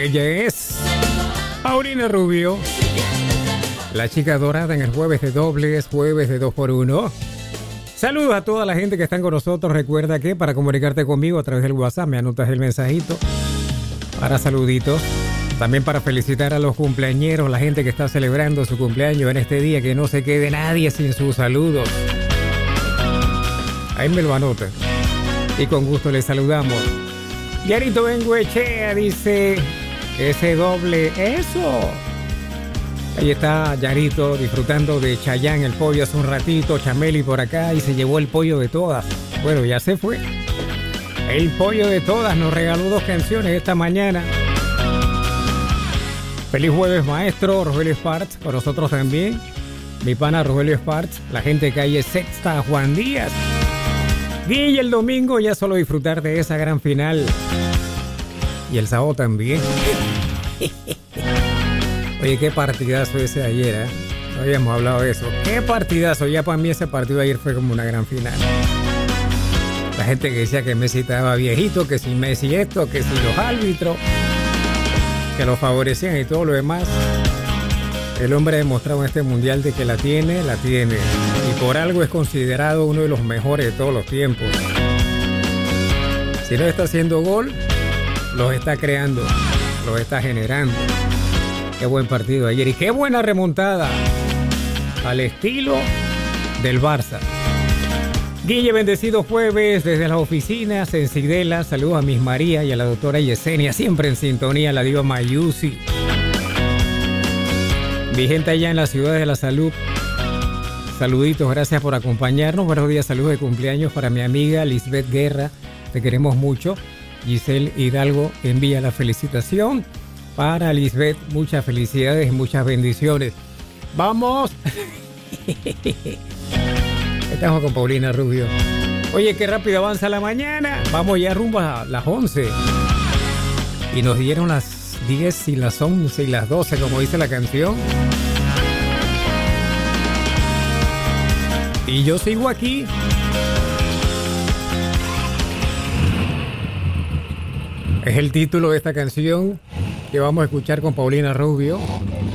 Ella es Paulina Rubio, la chica dorada en el jueves de dobles, jueves de 2x1. Saludos a toda la gente que están con nosotros. Recuerda que para comunicarte conmigo a través del WhatsApp me anotas el mensajito para saluditos. También para felicitar a los cumpleañeros, la gente que está celebrando su cumpleaños en este día, que no se quede nadie sin sus saludos. Ahí me lo anota y con gusto les saludamos. Yarito Benguechea dice: ese doble, eso. Ahí está Yarito disfrutando de Chayanne, el pollo hace un ratito. Chameli por acá y se llevó el pollo de todas. Bueno, ya se fue. El pollo de todas nos regaló 2 canciones esta mañana. Feliz jueves, maestro Rogelio Sparts, con nosotros también. Mi pana Rogelio Sparts, la gente de calle Sexta, Juan Díaz. Y el domingo ya solo disfrutar de esa gran final. Y el sábado también. Oye, qué partidazo ese ayer, ¿eh? No habíamos hablado de eso. Qué partidazo. Ya para mí ese partido ayer fue como una gran final. La gente que decía que Messi estaba viejito, que si Messi esto, que si los árbitros, que lo favorecían y todo lo demás. El hombre ha demostrado en este mundial de que la tiene. Y por algo es considerado uno de los mejores de todos los tiempos. Si no está haciendo gol, los está creando, los está generando. Qué buen partido ayer y qué buena remontada al estilo del Barça. Guille, bendecido jueves desde las oficinas en Sigdela. Saludos a Miss María y a la doctora Yesenia, siempre en sintonía, la diva Mayusi. Mi gente allá en la ciudad de la salud, saluditos, gracias por acompañarnos. Buenos días, saludos de cumpleaños para mi amiga Lisbeth Guerra, te queremos mucho. Giselle Hidalgo envía la felicitación para Lisbeth, muchas felicidades y muchas bendiciones. ¡Vamos! Estamos con Paulina Rubio. Oye, qué rápido avanza la mañana. Vamos ya rumbo a las 11. Y nos dieron las 10 y las 11 y las 12, como dice la canción. Y yo sigo aquí. Es el título de esta canción que vamos a escuchar con Paulina Rubio.